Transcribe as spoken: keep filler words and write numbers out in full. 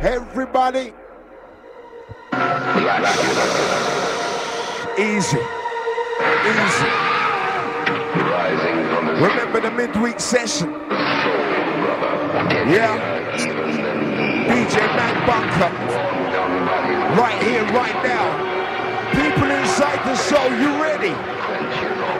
Everybody. Easy. Easy. Remember the midweek session. Yeah. D J Man Bunker. Right here, right now. People inside the soul, you ready?